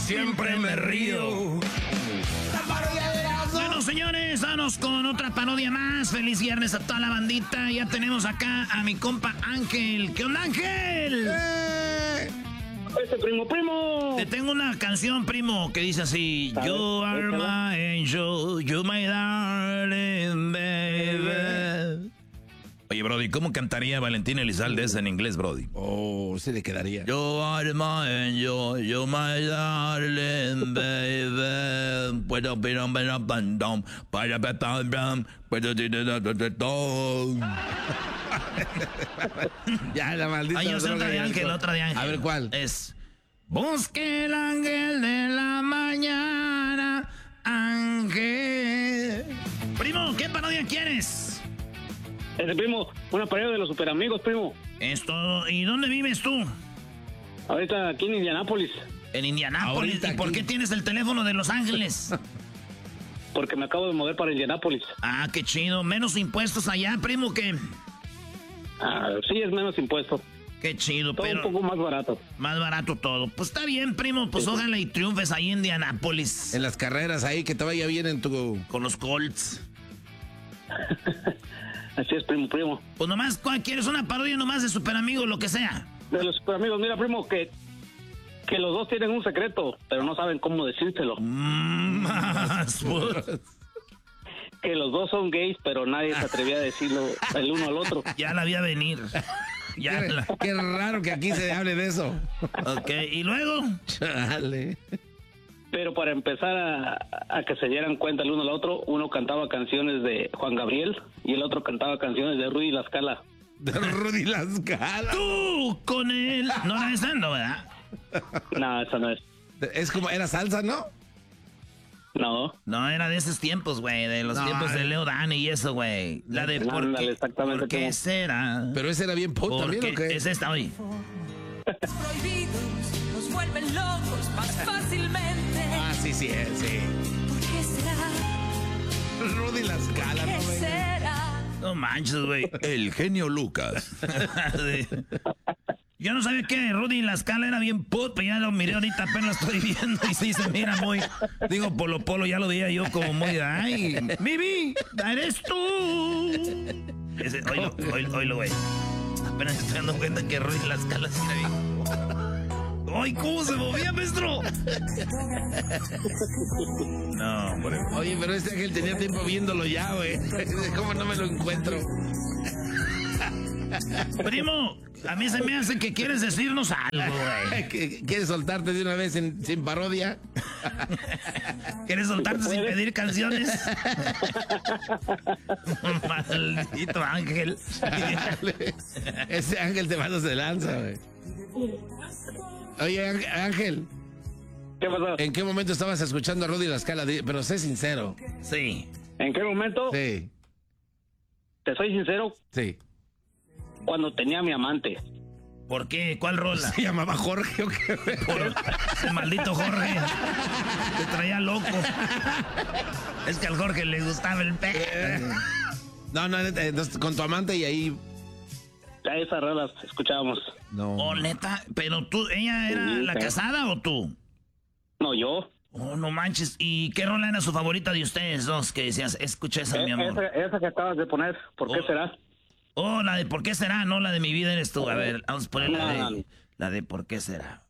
siempre me río. Bueno, señores, vamos con otra parodia más. Feliz viernes a toda la bandita. Ya tenemos acá a mi compa Ángel. ¿Qué onda, Ángel? Primo. Te tengo una canción, primo, que dice así: You are my angel, you my darling baby. Oye, Brody, ¿cómo cantaría Valentín Elizalde esa en inglés, Brody? Oh, se le quedaría. You are my angel, you my darling baby. Puedo pirar para bandom, para petadram, puedo Ya, la maldita. Ay, yo sé otra de Ángel, otra de Ángel. A ver, ¿cuál? Es: busque el ángel de la mañana, Ángel. Primo, ¿qué parodia quieres? Primo, una parodia de los Superamigos, primo. Esto, ¿y dónde vives tú? Ahorita aquí en Indianápolis. En Indianápolis. ¿Y por qué tienes el teléfono de Los Ángeles? Porque me acabo de mover para Indianápolis. Ah, qué chido. Menos impuestos allá, primo, que... Sí, es menos impuestos. Qué chido, todo pero... un poco más barato. Más barato todo. Pues está bien, primo. Pues ojalá y triunfes ahí en Indianápolis. En las carreras ahí, que te vaya bien en tu... Con los Colts. Así es, primo. Pues nomás, ¿cuál quieres? Una parodia nomás de Superamigos, lo que sea. De los Superamigos, mira, primo, que los dos tienen un secreto, pero no saben cómo decírselo. Que los dos son gays, pero nadie se atrevía a decirlo el uno al otro. Ya la vi a venir. Qué raro que aquí se hable de eso. Ok, ¿y luego? Chale. Pero para empezar a que se dieran cuenta el uno al otro, uno cantaba canciones de Juan Gabriel y el otro cantaba canciones de Rudy La Scala. De Rudy La Scala. Tú con él. No era esa, no, ¿verdad? No, esa no es. Es como, era salsa, ¿no? No, era de esos tiempos, güey, de los tiempos de Leo Dani y eso, güey. La de ¿por qué será? Pero ese era bien pop también, ¿o qué? Es esta hoy. Prohibidos nos vuelven locos más fácilmente. Ah, sí. ¿Por qué será? Rudy La Scala, ¿Por qué será? No manches, güey. El genio Lucas. Yo no sabía que Rudy La Scala era bien put, pero ya lo miré ahorita, apenas lo estoy viendo y sí se mira muy... Digo, Polo, ya lo veía yo como muy... ¡Ay, Bibi! ¡Eres tú! Oílo, güey. Apenas estoy dando cuenta que Rudy La Scala sí era bien... ¡Ay, cómo se movía, maestro! No, hombre. Oye, pero este Ángel tenía tiempo viéndolo ya, güey. ¿Cómo no me lo encuentro? Primo, a mí se me hace que quieres decirnos algo, güey. ¿Quieres soltarte de una vez sin parodia? ¿Quieres soltarte sin pedir canciones? Maldito Ángel. Ese Ángel te manda de lanza, güey. Oye, Ángel. ¿Qué pasó? ¿En qué momento estabas escuchando a Rudy La Scala? Pero sé sincero. Sí. ¿En qué momento? Sí. ¿Te soy sincero? Sí. Cuando tenía a mi amante. ¿Por qué? ¿Cuál rola? ¿Se llamaba Jorge o qué? Por ese maldito Jorge. Te traía loco. Es que al Jorge le gustaba el perro. No, con tu amante y ahí... A esas rolas escuchábamos. No. Oh, neta. Pero tú, ¿ella era la casada o tú? No, yo. Oh, no manches. ¿Y qué rola era su favorita de ustedes dos que decías, escucha esa, mi amor? Esa que acabas de poner, ¿por qué será? Oh, la de ¿por qué será? No, la de mi vida eres tú. A ver, vamos a poner la de ¿por qué será?